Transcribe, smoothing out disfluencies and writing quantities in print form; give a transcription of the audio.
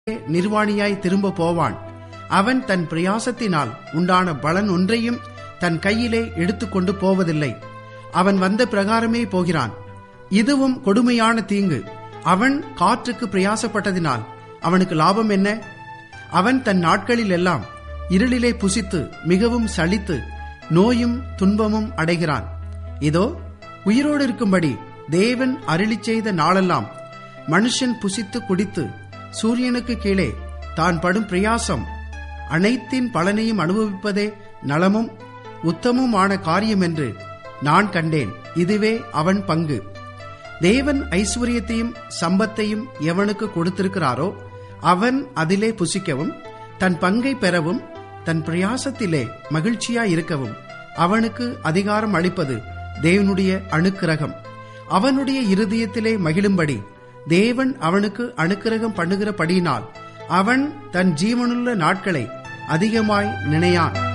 நிர்வாணியாய் திரும்ப போவான். அவன் தன் பிரயாசத்தினால் உண்டான பலன் ஒன்றையும் தன் கையிலே எடுத்துக்கொண்டு போவதில்லை. அவன் வந்த பிரகாரமே போகிறான். இதுவும் கொடுமையான தீங்கு. அவன் காற்றுக்கு பிரயாசப்பட்டதினால் அவனுக்கு லாபம் என்ன? அவன் தன் நாட்களில் எல்லாம் இருளிலே புசித்து மிகவும் சலித்து நோயும் துன்பமும் அடைகிறான். இதோ, உயிரோடு இருக்கும்படி தேவன் அருளிச் செய்த நாளெல்லாம் மனுஷன் புசித்து குடித்து சூரியனுக்கு கீழே தான் படும் பிரயாசம் அனைத்தின் பலனையும் அனுபவிப்பதே நலமும் உத்தமுமான காரியம் என்று நான் கண்டேன். இதுவே அவன் பங்கு. தேவன் ஐஸ்வர்யத்தையும் சம்பத்தையும் எவனுக்கு கொடுத்திருக்கிறாரோ அவன் அதிலே புசிக்கவும் தன் பங்கை பெறவும் தன் பிரயாசத்திலே மகிழ்ச்சியாயிருக்கவும் அவனுக்கு அதிகாரம் அளிப்பது தேவனுடைய அனுக்கிரகம். அவனுடைய இருதயத்திலே மகிழும்படி தேவன் அவனுக்கு அனுக்கிரகம் பண்ணுகிறபடியினால் அவன் தன் ஜீவனுள்ள நாட்களை அதிகமாய் நினையான்.